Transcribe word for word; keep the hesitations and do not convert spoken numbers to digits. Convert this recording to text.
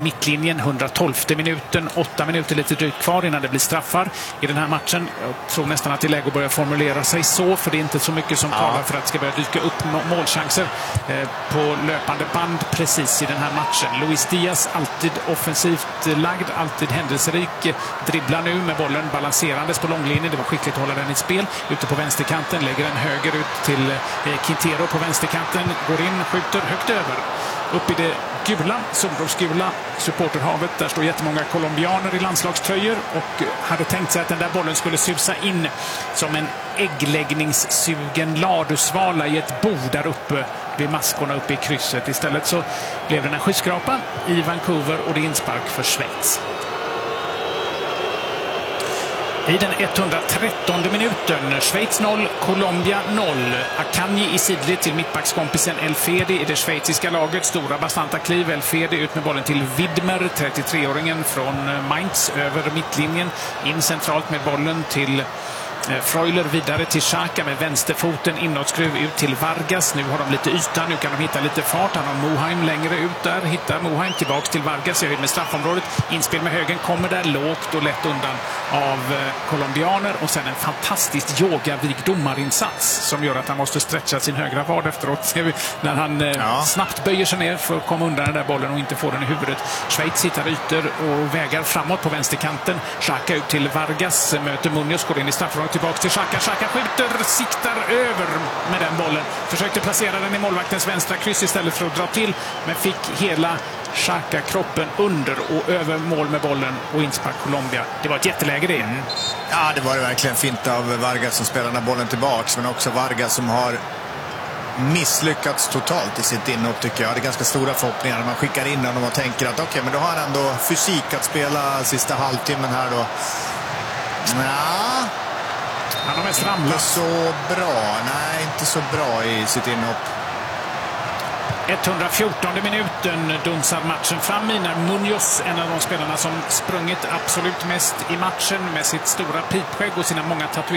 mittlinjen, hundratolfte minuten, åtta minuter lite drygt kvar innan det blir straffar i den här matchen. Jag tror nästan att det är läge att börja formulera sig så, för det är inte så mycket som ja. talar för att det ska börja dyka upp målchanser eh, på löpande band precis i den här matchen. Luis Diaz, alltid offensivt lagd, alltid händelserik, dribblar nu med bollen balanserandes på långlinjen. Det var skickligt att hålla den i spel. Ute på vänsterkanten, lägger den höger ut till eh, Quintero på vänsterkanten, går in, skjuter högt över. Upp i det gula, solrosgula supporterhavet. Där står jättemånga colombianer i landslagströjor och hade tänkt sig att den där bollen skulle susa in som en äggläggningssugen ladusvala i ett bo där uppe vid maskorna uppe i krysset. Istället så blev den en skyskrapa i Vancouver och det är inspark för Schweiz. I den etthundratrettonde minuten, Schweiz noll, Colombia noll. Akanji i sidled till mittbackskompisen El Fedi i det schweiziska laget. Stora bastanta kliv, El Fedi ut med bollen till Widmer, trettiotreåringen från Mainz, över mittlinjen. In centralt med bollen till Freuler, vidare till Xhaka med vänsterfoten, inåtskruv ut till Vargas. Nu har de lite yta, nu kan de hitta lite fart. Han har Moheim längre ut där, hittar Moheim tillbaks till Vargas, jag är med straffområdet. Inspel med högen, kommer där lågt och lätt undan av colombianer, och sen en fantastiskt yogavig domarinsats som gör att han måste stretcha sin högra vad efteråt när han ja. snabbt böjer sig ner för att komma undan den där bollen och inte få den i huvudet. Schweiz hittar ytor och vägar framåt på vänsterkanten. Xhaka ut till Vargas, möter Munoz, går in i straffområdet, tillbaka till Xhaka. Xhaka skjuter, siktar över med den bollen. Försökte placera den i målvaktens vänstra kryss istället för att dra till, men fick hela Xhaka-kroppen under och över mål med bollen och inspark Colombia. Det var ett jätteläge det. Mm. Ja, det var det verkligen fint av Vargas som spelar den bollen tillbaks, men också Vargas som har misslyckats totalt i sitt inhopp, tycker jag. Det är ganska stora förhoppningar när man skickar in honom och tänker att okej, okay, men då har han ändå fysik att spela sista halvtimmen här då. Ja, han har mest ramlat. Inte så bra. Nej, inte så bra i sitt inhopp. etthundrafjortonde minuten dunsar matchen fram i när Munoz, en av de spelarna som sprungit absolut mest i matchen med sitt stora pipskägg och sina många tatueringar,